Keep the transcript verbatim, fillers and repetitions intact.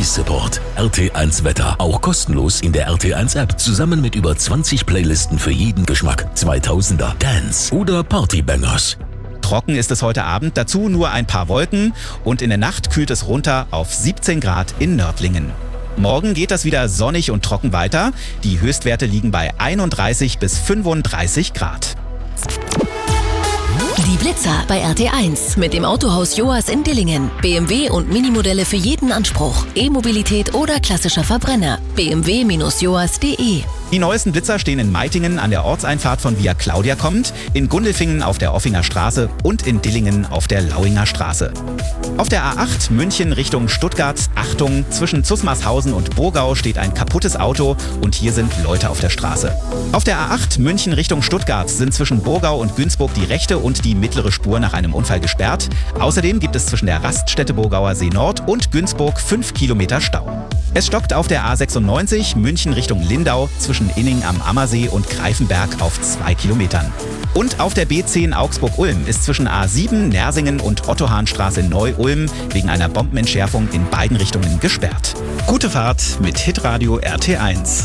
Release-Support. R T eins Wetter, auch kostenlos in der R T eins App, zusammen mit über zwanzig Playlisten für jeden Geschmack. zweitausender, Dance oder Partybangers. Trocken ist es heute Abend, dazu nur ein paar Wolken und in der Nacht kühlt es runter auf siebzehn Grad in Nördlingen. Morgen geht das wieder sonnig und trocken weiter. Die Höchstwerte liegen bei einunddreißig bis fünfunddreißig Grad. Die Blitzer bei R T eins mit dem Autohaus Joas in Dillingen. B M W und Minimodelle für jeden Anspruch. E-Mobilität oder klassischer Verbrenner. b m w Bindestrich joas punkt de. Die neuesten Blitzer stehen in Meitingen an der Ortseinfahrt von Via Claudia kommend, in Gundelfingen auf der Offinger Straße und in Dillingen auf der Lauinger Straße. Auf der A acht München Richtung Stuttgart, Achtung, zwischen Zusmarshausen und Burgau steht ein kaputtes Auto und hier sind Leute auf der Straße. Auf der A acht München Richtung Stuttgart sind zwischen Burgau und Günzburg die rechte und die mittlere Spur nach einem Unfall gesperrt. Außerdem gibt es zwischen der Raststätte Burgauer See Nord und Günzburg fünf Kilometer Stau. Es stockt auf der A sechsundneunzig München Richtung Lindau zwischen Inning am Ammersee und Greifenberg auf zwei Kilometern. Und auf der B zehn Augsburg-Ulm ist zwischen A sieben Nersingen und Ottohahnstraße Neu-Ulm wegen einer Bombenentschärfung in beiden Richtungen gesperrt. Gute Fahrt mit Hitradio R T eins.